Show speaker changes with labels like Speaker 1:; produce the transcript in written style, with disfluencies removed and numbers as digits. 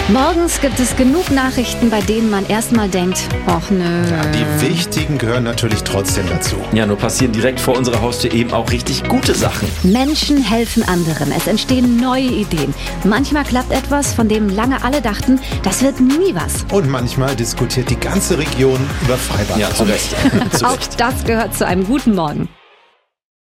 Speaker 1: Morgens gibt es genug Nachrichten, bei denen man erstmal denkt, ach nö.
Speaker 2: Ja, die wichtigen gehören natürlich trotzdem dazu.
Speaker 3: Ja, nur passieren direkt vor unserer Haustür eben auch richtig gute Sachen.
Speaker 1: Menschen helfen anderen, es entstehen neue Ideen. Manchmal klappt etwas, von dem lange alle dachten, das wird nie was.
Speaker 2: Und manchmal diskutiert die ganze Region über Freibad.
Speaker 3: Ja, zu Recht.
Speaker 1: Auch das gehört zu einem guten Morgen.